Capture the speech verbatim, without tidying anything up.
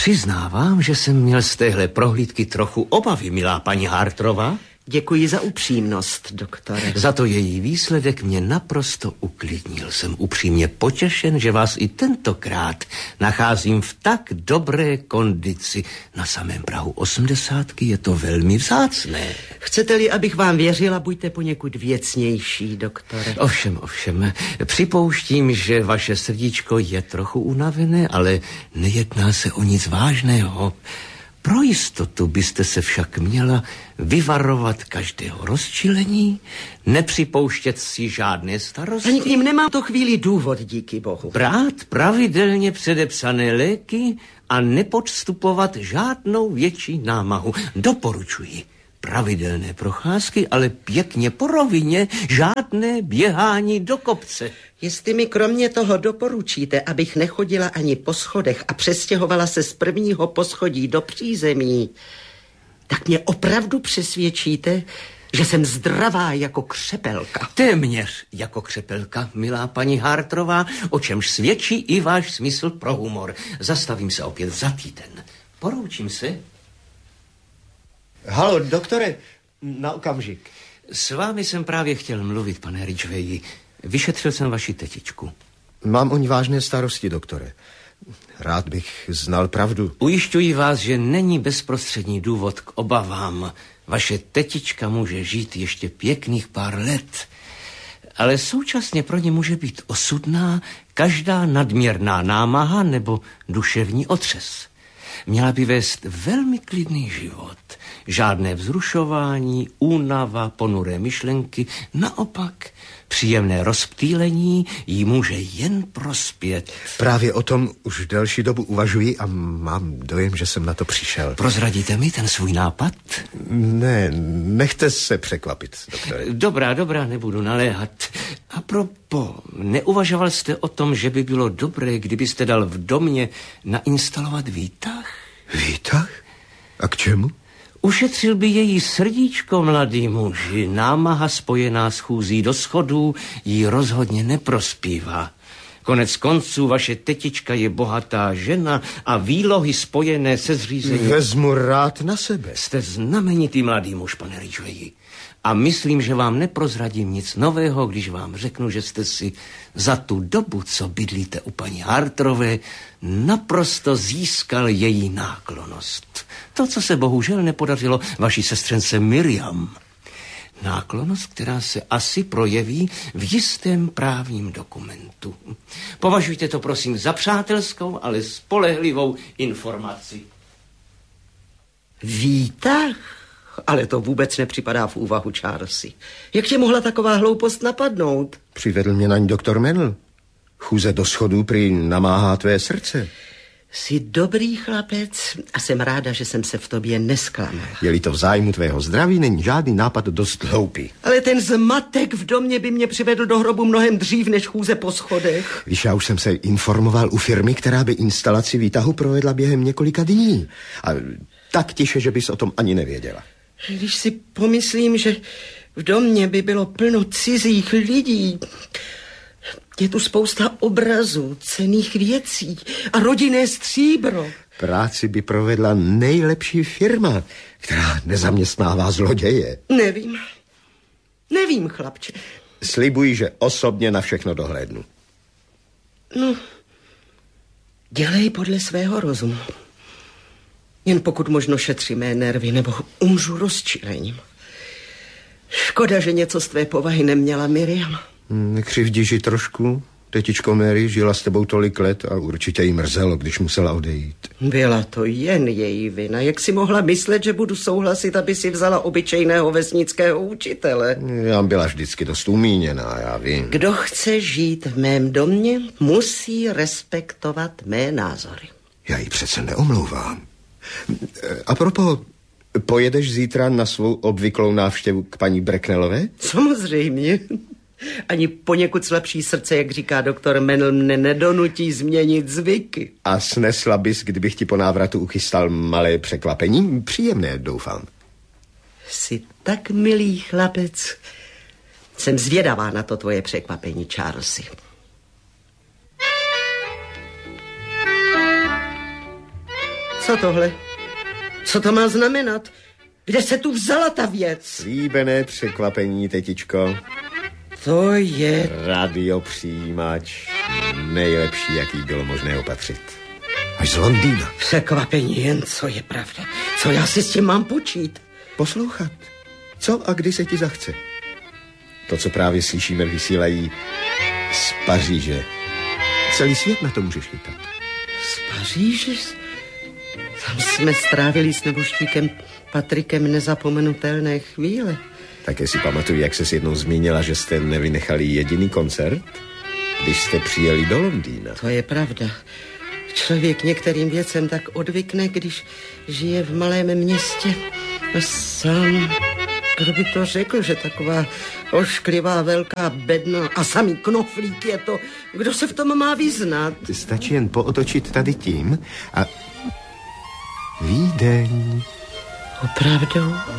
Přiznávám, že jsem měl z téhle prohlídky trochu obavy, milá paní Hartrová. Děkuji za upřímnost, doktore. Za to její výsledek mě naprosto uklidnil. Jsem upřímně potěšen, že vás i tentokrát nacházím v tak dobré kondici. Na samém prahu osmdesátky je to velmi vzácné. Chcete-li, abych vám věřila, buďte poněkud věcnější, doktore. Ovšem, ovšem, připouštím, že vaše srdíčko je trochu unavené, ale nejedná se o nic vážného. Pro jistotu byste se však měla vyvarovat každého rozčilení, nepřipouštět si žádné starosti. Ani k ním nemám to chvíli důvod, díky bohu. Brát pravidelně předepsané léky a nepodstupovat žádnou větší námahu. Doporučuji pravidelné procházky, ale pěkně po rovině, žádné běhání do kopce. Jestli mi kromě toho doporučíte, abych nechodila ani po schodech a přestěhovala se z prvního poschodí do přízemí, tak mě opravdu přesvědčíte, že jsem zdravá jako křepelka. Téměř jako křepelka, milá paní Hartrová, o čemž svědčí i váš smysl pro humor. Zastavím se opět za týden. Poroučím se. Halo, doktore, na okamžik. S vámi jsem právě chtěl mluvit, pane Ridgewayi. Vyšetřil jsem vaši tetičku. Mám o ní vážné starosti, doktore. Rád bych znal pravdu. Ujišťuji vás, že není bezprostřední důvod k obavám. Vaše tetička může žít ještě pěkných pár let, ale současně pro ně může být osudná každá nadměrná námaha nebo duševní otřes. Měla by vést velmi klidný život. Žádné vzrušování, únava, ponuré myšlenky. Naopak, příjemné rozptýlení jí může jen prospět. Právě o tom už delší dobu uvažuji a mám dojem, že jsem na to přišel. Prozradíte mi ten svůj nápad? Ne, nechte se překvapit, doktore. Dobrá, dobrá, nebudu naléhat. A propo, neuvažoval jste o tom, že by bylo dobré, kdybyste dal v domě nainstalovat výtah? Výtah? A k čemu? Ušetřil by její srdíčko, mladý muži. Námaha spojená s chůzí do schodů jí rozhodně neprospívá. Konec konců vaše tetička je bohatá žena a výlohy spojené se zřízením... Vezmu rád na sebe. Jste znamenitý mladý muž, pane Ridgewayi. A myslím, že vám neprozradím nic nového, když vám řeknu, že jste si za tu dobu, co bydlíte u paní Hartrové, naprosto získal její náklonnost. To, co se bohužel nepodařilo vaší sestřence Miriam. Náklonnost, která se asi projeví v jistém právním dokumentu. Považujte to, prosím, za přátelskou, ale spolehlivou informaci. Výtah? Ale to vůbec nepřipadá v úvahu, Charlesy. Jak tě mohla taková hloupost napadnout? Přivedl mě na ní doktor Mennel. Chůze do schodů prý namáhá tvé srdce. Jsi dobrý chlapec a jsem ráda, že jsem se v tobě nesklamala. Je-li to v zájmu tvého zdraví, není žádný nápad dost hloupý. Ale ten zmatek v domě by mě přivedl do hrobu mnohem dřív, než chůze po schodech. Víš, já už jsem se informoval u firmy, která by instalaci výtahu provedla během několika dní. A tak tiše, že bys o tom ani nevěděla. Když si pomyslím, že v domě by bylo plno cizích lidí... Je tu spousta obrazů, cenných věcí a rodinné stříbro. Práci by provedla nejlepší firma, která nezaměstnává zloděje. Nevím. Nevím, chlapče. Slibuji, že osobně na všechno dohlédnu. No, dělej podle svého rozumu. Jen pokud možno šetři mé nervy, nebo umřu rozčilením. Škoda, že něco z tvé povahy neměla Miriam. Nekřivdíš ji trošku? Tetičko Mary žila s tebou tolik let a určitě jí mrzelo, když musela odejít. Byla to jen její vina. Jak si mohla myslet, že budu souhlasit, aby si vzala obyčejného vesnického učitele? Já byla vždycky dost umíněná, já vím. Kdo chce žít v mém domě, musí respektovat mé názory. Já ji přece neomlouvám. A propos, pojedeš zítra na svou obvyklou návštěvu k paní Bracknellové? Samozřejmě. Ani poněkud slabší srdce, jak říká doktor Mennel, mne nedonutí změnit zvyky. A snesla bys, kdybych ti po návratu uchystal malé překvapení? Příjemné, doufám. Jsi tak milý chlapec. Jsem zvědavá na to tvoje překvapení, Charlesy. Co tohle? Co to má znamenat? Kde se tu vzala ta věc? Slíbené překvapení, tetičko. To je... Radiopřijímač. Nejlepší, jaký bylo možné opatřit. Až z Londýna. Překvapení jen, co je pravda. Co já si s tím mám počít? Poslouchat. Co a kdy se ti zachce. To, co právě slyšíme, vysílají z Paříže. Celý svět na to můžeš chytat. Z Paříže? Tam jsme strávili s neboštíkem Patrikem nezapomenutelné chvíle. Také si pamatuju, jak ses jednou zmínila, že jste nevynechali jediný koncert, když jste přijeli do Londýna. To je pravda. Člověk některým věcem tak odvykne, když žije v malém městě. A sám, kdo by to řekl, že taková ošklivá velká bedna a samý knoflík je to, kdo se v tom má vyznat? Stačí jen pootočit tady tím a... Vídeň. Opravdu?